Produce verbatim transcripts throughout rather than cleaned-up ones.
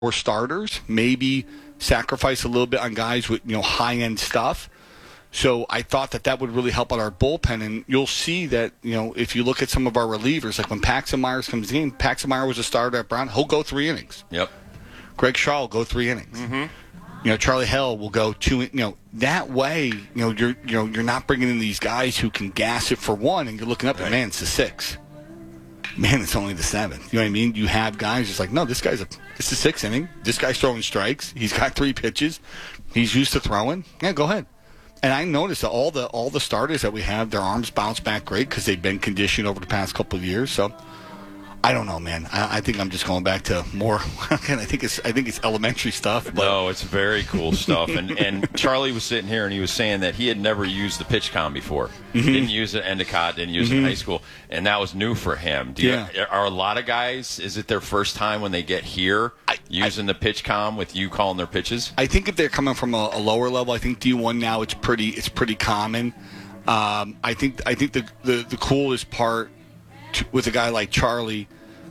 or starters, maybe sacrifice a little bit on guys with, you know, high-end stuff. So I thought that that would really help out our bullpen, and you'll see that, you know, if you look at some of our relievers, like when Paxton Myers comes in, Paxton Myers was a starter at Brown, he'll go three innings. Yep. Greg Shaw will go three innings. Mm-hmm. You know, Charlie Hell will go two. You know, that way, you know, you're you know you're not bringing in these guys who can gas it for one, and you're looking up right. and man, it's the six. Man, it's only the seventh. You know what I mean? You have guys just like, no, this guy's a it's the sixth inning. This guy's throwing strikes. He's got three pitches. He's used to throwing. Yeah, go ahead. And I noticed that all the all the starters that we have, their arms bounce back great because they've been conditioned over the past couple of years. So I don't know, man. I, I think I'm just going back to more. Again, I think it's I think it's elementary stuff. But. No, it's very cool stuff. And and Charlie was sitting here and he was saying that he had never used the PitchCom before. Mm-hmm. Didn't use it Endicott, didn't use mm-hmm. it in high school, and that was new for him. Do you, yeah. Are a lot of guys? Is it their first time when they get here I, using I, the PitchCom with you calling their pitches? I think if they're coming from a, a lower level, I think D one now it's pretty it's pretty common. Um, I think I think the the, the coolest part to, with a guy like Charlie.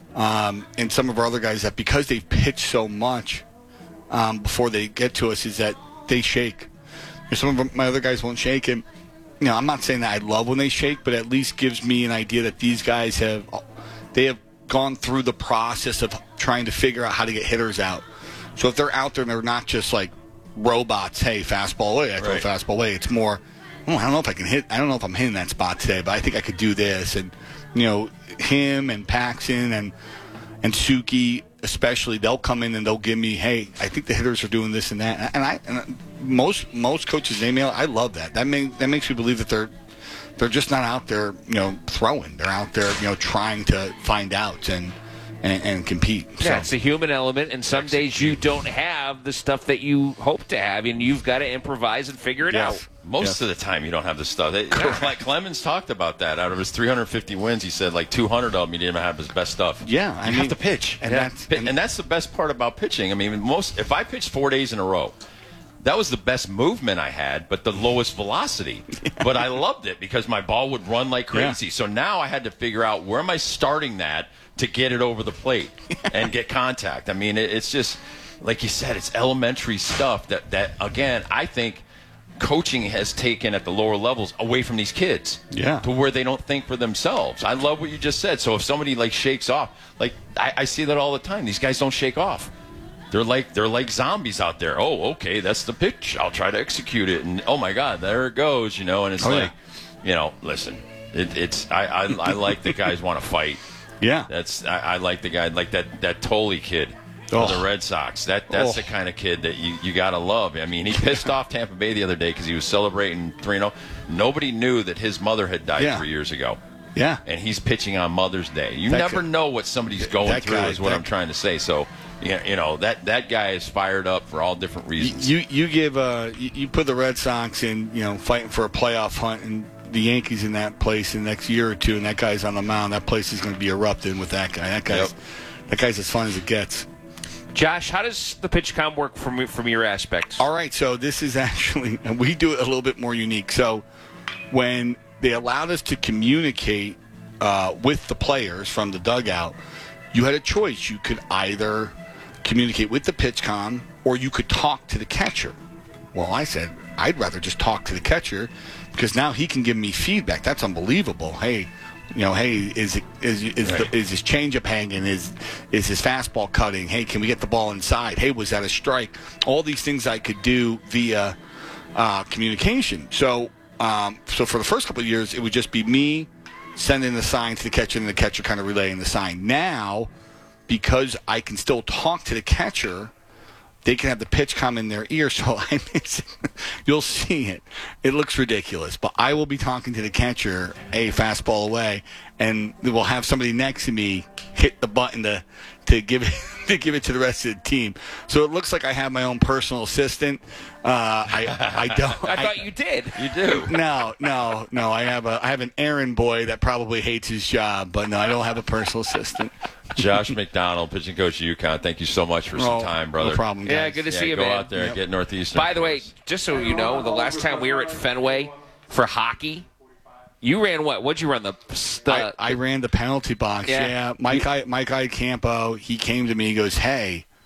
Um, and some of our other guys that because they've pitched so much um, before they get to us is that they shake. And some of my other guys won't shake, and you know I'm not saying that I love when they shake, but at least gives me an idea that these guys have they have gone through the process of trying to figure out how to get hitters out. So if they're out there and they're not just like robots, hey, fastball away, I throw right. fastball away. It's more, oh, I don't know if I can hit. I don't know if I'm hitting that spot today, but I think I could do this. And you know, him and Paxton and and Suki especially, they'll come in and they'll give me, hey, I think the hitters are doing this and that. And I and most most coaches' email, I love that. That make, that makes me believe that they're they're just not out there, you know, throwing. They're out there, you know, trying to find out and and, and compete. Yeah, so. It's a human element, and some days you don't have the stuff that you hope to have, and you've got to improvise and figure it yes. out. Most yes. of the time, you don't have the stuff. It, like Clemens talked about that. Out of his three hundred fifty wins, he said like two hundred of them he didn't have his best stuff. Yeah, I you mean, have to pitch, and yeah. that's and, and that's the best part about pitching. I mean, most if I pitched four days in a row, that was the best movement I had, but the lowest velocity. Yeah. But I loved it because my ball would run like crazy. Yeah. So now I had to figure out where am I starting that to get it over the plate and get contact. I mean, it, it's just like you said, it's elementary stuff that that again I think. Coaching has taken at the lower levels away from these kids yeah. to where they don't think for themselves. I love what you just said. So if somebody like shakes off, like I, I see that all the time. These guys don't shake off. They're like they're like zombies out there. Oh, okay, that's the pitch. I'll try to execute it. And oh my God, there it goes. You know, and it's oh, like, yeah. you know, listen, it, it's I, I I like the guys want to fight. Yeah, that's I, I like the guy like that that Tolley kid. Oh. For the Red Sox. That That's oh. the kind of kid that you, you got to love. I mean, he pissed off Tampa Bay the other day because he was celebrating three oh. Nobody knew that his mother had died yeah. three years ago. Yeah. And he's pitching on Mother's Day. You that never guy, know what somebody's going through guy, is what that, I'm trying to say. So, you know, that, that guy is fired up for all different reasons. You you give uh, you, you put the Red Sox in, you know, fighting for a playoff hunt and the Yankees in that place in the next year or two, and that guy's on the mound, that place is going to be erupting with that guy. That guy's, yep. that guy's as fun as it gets. Josh, how does the PitchCom work from from your aspects? All right, so this is actually, and we do it a little bit more unique. So when they allowed us to communicate uh, with the players from the dugout, you had a choice. You could either communicate with the PitchCom or you could talk to the catcher. Well, I said, I'd rather just talk to the catcher because now he can give me feedback. That's unbelievable. Hey, you know, hey, is it, is is, right. the, is his changeup hanging? Is is his fastball cutting? Hey, can we get the ball inside? Hey, was that a strike? All these things I could do via uh, communication. So, um, so for the first couple of years, it would just be me sending the sign to the catcher and the catcher kind of relaying the sign. Now, because I can still talk to the catcher, they can have the pitch come in their ear, so I miss it. You'll see it. It looks ridiculous, but I will be talking to the catcher, a fastball away, and we'll have somebody next to me hit the button to to give it to give it to the rest of the team. So it looks like I have my own personal assistant. Uh, I I don't. I I thought you did. You do. No, no, no. I have a I have an errand boy that probably hates his job, but no, I don't have a personal assistant. Josh McDonald, pitching coach at UConn. Thank you so much for some oh, time, brother. No problem, guys. Yeah, good to yeah, see you, go man. out there yep. and get Northeastern. By the way, just so you know, the last time we were at Fenway for hockey, you ran what? What'd you run? The, the I, I ran the penalty box. Yeah. Yeah, Mike I, Mike Iacampo, he came to me. He goes, "Hey,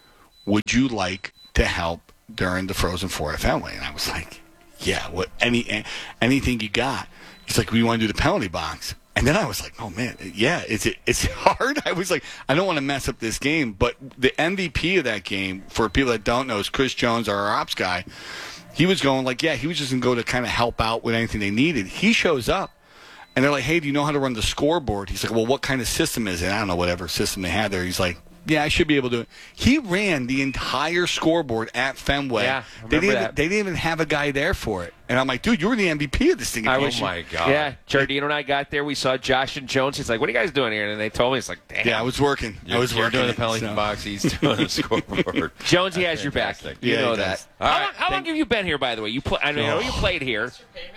would you like to help during the Frozen Four at Fenway? And I was like, yeah, what any anything you got. He's like, we want to do the penalty box. And then I was like, oh, man, yeah, is it, it's hard. I was like, I don't want to mess up this game. But the M V P of that game, for people that don't know, is Chris Jones, our ops guy. He was going like, yeah, he was just going to go to kind of help out with anything they needed. He shows up, and they're like, hey, do you know how to run the scoreboard? He's like, well, what kind of system is it? I don't know, whatever system they had there. He's like, yeah, I should be able to do it. He ran the entire scoreboard at Fenway. Yeah, I they didn't. that. Even, they didn't even have a guy there for it. And I'm like, dude, you were the M V P of this thing. I Oh, wish my you, God. Yeah, Jardino and I got there. We saw Josh and Jones. He's like, what are you guys doing here? And they told me, it's like, damn. Yeah, I was working. You're, I was you're working doing the it, penalty so. box. He's doing the scoreboard. Jonesy That's has your back. fantastic. You Yeah, know he that. does. How, All long, right, how long thank- have you been here, by the way? You play, I know you played here.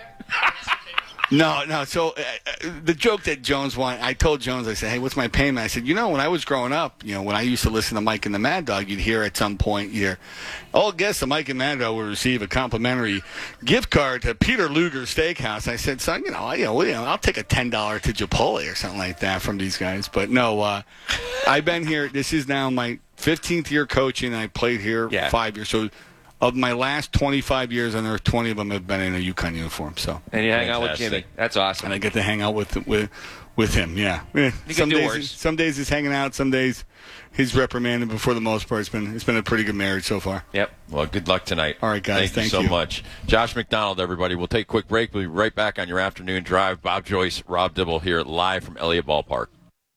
No, no. So uh, uh, the joke that Jones wanted, I told Jones, I said, hey, what's my payment? I said, you know, when I was growing up, you know, when I used to listen to Mike and the Mad Dog, you'd hear at some point, you hear, all guests of Mike and Mad Dog will receive a complimentary gift card to Peter Luger Steakhouse. I said, son, you know, I, you know, you know I'll take a ten dollars to Chipotle or something like that from these guys. But no, uh, I've been here. This is now my fifteenth year coaching. I played here Yeah. five years. So of my last twenty-five years, and there are twenty of them have been in a UConn uniform. So. And you hang out with Fantastic. Jimmy. That's awesome. And I get to hang out with with with him. Yeah, Eh, You some can do days worse. some days he's hanging out. Some days he's reprimanded. But for the most part, it's been it's been a pretty good marriage so far. Yep. Well, good luck tonight. All right, guys, Thank, thank you so you. much. Josh McDonald, everybody. We'll take a quick break. We'll be right back on your afternoon drive. Bob Joyce, Rob Dibble here live from Elliott Ballpark.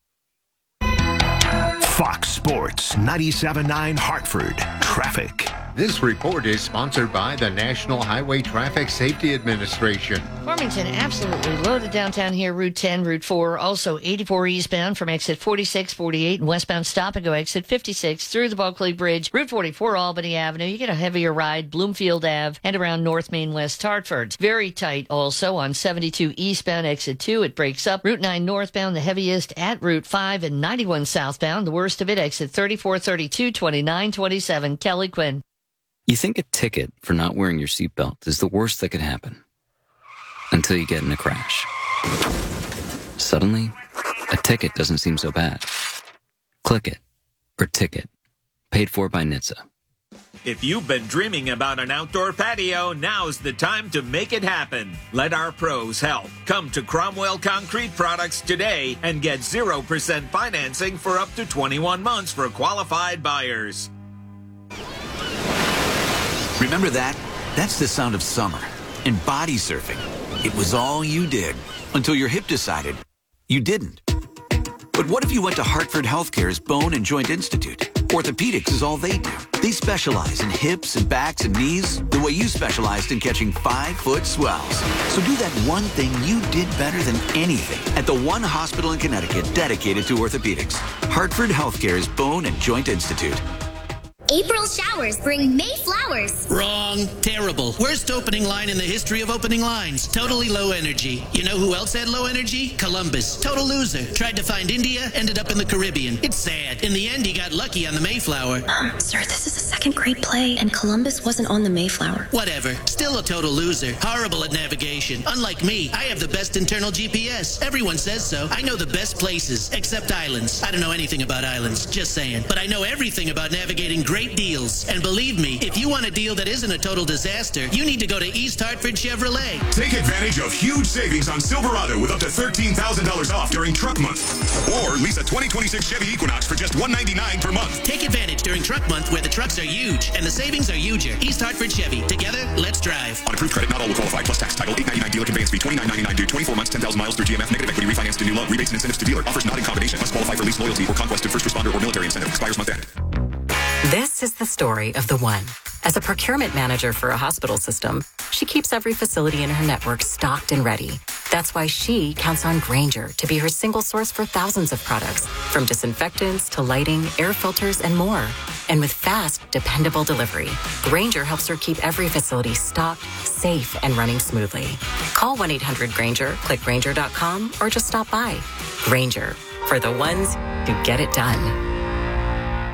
Fox Sports ninety-seven point nine Hartford. Traffic. This report is sponsored by the National Highway Traffic Safety Administration. Farmington absolutely loaded downtown here, Route ten, Route four, also eighty-four eastbound from exit forty-six, forty-eight, and westbound stop and go exit fifty-six through the Bulkley Bridge, Route forty-four, Albany Avenue. You get a heavier ride, Bloomfield Ave, and around North Main West Hartford. Very tight also on seventy-two eastbound, exit two. It breaks up. Route nine northbound, the heaviest at Route five and ninety-one southbound. The worst of it, exit thirty-four, thirty-two, twenty-nine, twenty-seven. Kelly Quinn. You think a ticket for not wearing your seatbelt is the worst that could happen. Until you get in a crash. Suddenly, a ticket doesn't seem so bad. Click it. Or ticket. Paid for by N H T S A. If you've been dreaming about an outdoor patio, now's the time to make it happen. Let our pros help. Come to Cromwell Concrete Products today and get zero percent financing for up to twenty-one months for qualified buyers. Remember that? That's the sound of summer and body surfing. It was all you did until your hip decided you didn't. But what if you went to Hartford Healthcare's Bone and Joint Institute? Orthopedics is all they do. They specialize in hips and backs and knees the way you specialized in catching five-foot swells. So do that one thing you did better than anything at the one hospital in Connecticut dedicated to orthopedics. Hartford Healthcare's Bone and Joint Institute. April showers bring May flowers. Wrong. Terrible. Worst opening line in the history of opening lines. Totally low energy. You know who else had low energy? Columbus. Total loser. Tried to find India, ended up in the Caribbean. It's sad. In the end, he got lucky on the Mayflower. Um, sir, this is a second grade play, and Columbus wasn't on the Mayflower. Whatever. Still a total loser. Horrible at navigation. Unlike me, I have the best internal G P S. Everyone says so. I know the best places, except islands. I don't know anything about islands. Just saying. But I know everything about navigating great deals. And believe me, if you want a deal that isn't a total disaster, you need to go to East Hartford Chevrolet. Take advantage of huge savings on Silverado with up to thirteen thousand dollars off during Truck Month. Or lease a twenty twenty-six Chevy Equinox for just one hundred ninety-nine dollars per month. Take advantage during Truck Month where the trucks are huge and the savings are huger. East Hartford Chevy. Together, let's drive. On approved credit, not all will qualify. Plus tax, title, eight ninety-nine dealer conveyance fee, twenty-nine ninety-nine due, twenty-four months, ten thousand miles through G M F, negative equity refinance to new loan, rebates and incentives to dealer. Offers not in combination. Must qualify for lease loyalty or conquest to first responder or military incentive. Expires month end. This is the story of the one. As a procurement manager for a hospital system, she keeps every facility in her network stocked and ready. That's why she counts on Grainger to be her single source for thousands of products, from disinfectants to lighting, air filters, and more. And with fast, dependable delivery, Grainger helps her keep every facility stocked, safe, and running smoothly. Call one eight hundred Grainger, click Grainger dot com, or just stop by. Grainger, for the ones who get it done.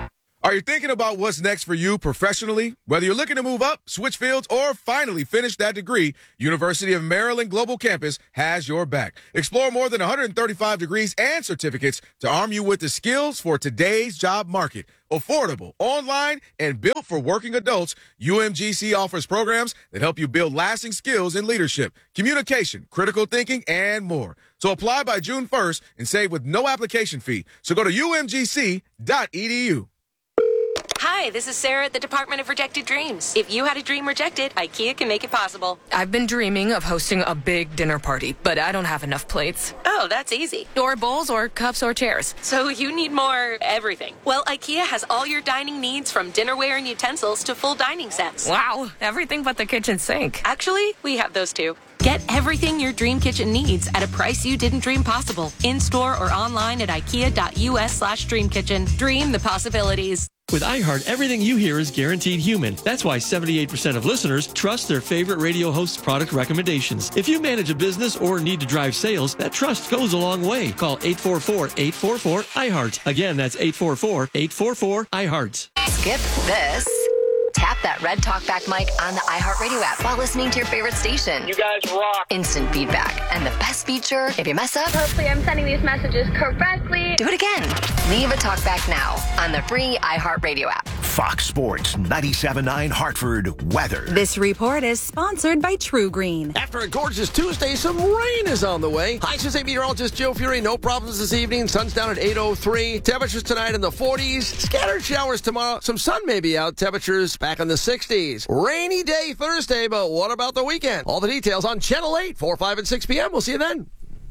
Are you thinking about what's next for you professionally? Whether you're looking to move up, switch fields, or finally finish that degree, University of Maryland Global Campus has your back. Explore more than one hundred thirty-five degrees and certificates to arm you with the skills for today's job market. Affordable, online, and built for working adults, U M G C offers programs that help you build lasting skills in leadership, communication, critical thinking, and more. So apply by June first and save with no application fee. So go to U M G C dot E D U. Hi, this is Sarah at the Department of Rejected Dreams. If you had a dream rejected, IKEA can make it possible. I've been dreaming of hosting a big dinner party, but I don't have enough plates. Oh, that's easy. Or bowls, or cups, or chairs. So you need more everything. Well, IKEA has all your dining needs, from dinnerware and utensils to full dining sets. Wow, everything but the kitchen sink. Actually, we have those too. Get everything your dream kitchen needs at a price you didn't dream possible. In-store or online at ikea.us slash dreamkitchen. Dream the possibilities. With iHeart, everything you hear is guaranteed human. That's why seventy-eight percent of listeners trust their favorite radio host's product recommendations. If you manage a business or need to drive sales, that trust goes a long way. Call eight four four, eight four four, iHeart. Again, that's eight four four, eight four four, iHeart. Skip this. Tap that red talkback mic on the iHeartRadio app while listening to your favorite station. You guys rock. Instant feedback. And the best feature, if you mess up, hopefully I'm sending these messages correctly. Do it again. Leave a talkback now on the free iHeartRadio app. Fox Sports ninety-seven point nine Hartford weather. This report is sponsored by True Green. After a gorgeous Tuesday, some rain is on the way. Hi, this is meteorologist Joe Fury. No problems this evening. Sun's down at eight oh three. Temperatures tonight in the forties. Scattered showers tomorrow. Some sun may be out. Temperatures back in the sixties. Rainy day Thursday, but what about the weekend? All the details on Channel eight, four, five, and six p.m. We'll see you then.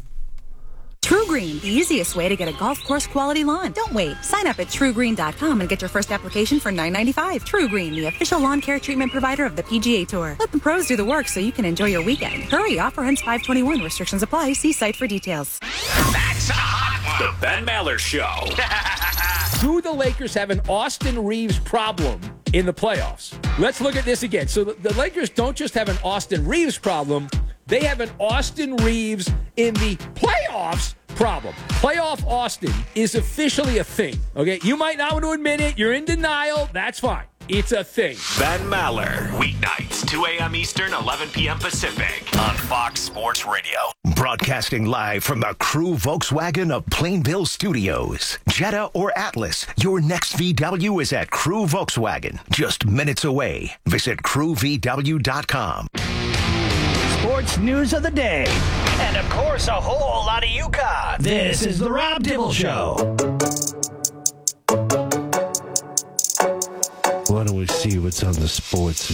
True Green, the easiest way to get a golf course quality lawn. Don't wait. Sign up at true green dot com and get your first application for nine ninety-five. True Green, the official lawn care treatment provider of the P G A Tour. Let the pros do the work so you can enjoy your weekend. Hurry, offer ends five twenty-one. Restrictions apply. See site for details. That's a hot one. The Ben Maller Show. Do the Lakers have an Austin Reeves problem in the playoffs? Let's look at this again. So the, the Lakers don't just have an Austin Reeves problem. They have an Austin Reeves in the playoffs problem. Playoff Austin is officially a thing. Okay, you might not want to admit it. You're in denial. That's fine. It's a thing. Ben Maller, weeknights, two a.m. Eastern, eleven p.m. Pacific, on Fox Sports Radio. Broadcasting live from the Crew Volkswagen of Plainville Studios. Jetta or Atlas, your next V W is at Crew Volkswagen, just minutes away. Visit crew v w dot com. Sports news of the day. And, of course, a whole lot of UConn. This is the Rob Dibble Show. Why don't we see what's on the sports